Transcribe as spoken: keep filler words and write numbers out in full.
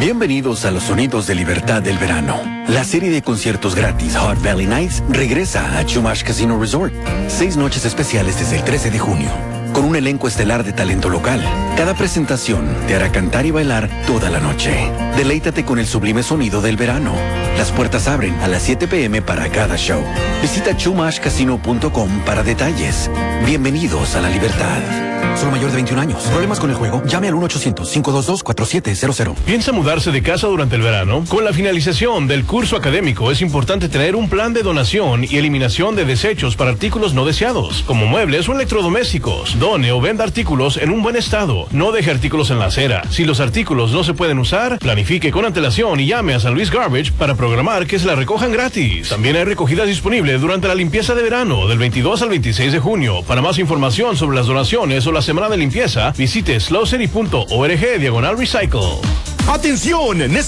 Bienvenidos a los sonidos de libertad del verano. La serie de conciertos gratis Hot Valley Nights regresa a Chumash Casino Resort. Seis noches especiales desde el trece de junio. Con un elenco estelar de talento local. Cada presentación te hará cantar y bailar toda la noche. Deleítate con el sublime sonido del verano. Las puertas abren a las siete pe eme para cada show. Visita chumash casino punto com para detalles. Bienvenidos a la libertad. Solo mayor de veintiún años. ¿Problemas con el juego? Llame al uno ochocientos, cinco dos dos, cuatro siete cero cero. ¿Piensa mudarse de casa durante el verano? Con la finalización del curso académico es importante tener un plan de donación y eliminación de desechos para artículos no deseados, como muebles o electrodomésticos. Done o venda artículos en un buen estado. No deje artículos en la acera. Si los artículos no se pueden usar, planifique con antelación y llame a San Luis Garbage para programar que se la recojan gratis. También hay recogidas disponibles durante la limpieza de verano del veintidós al veintiséis de junio. Para más información sobre las donaciones o la semana de limpieza, visite slow city punto org diagonal recycle. ¡Atención!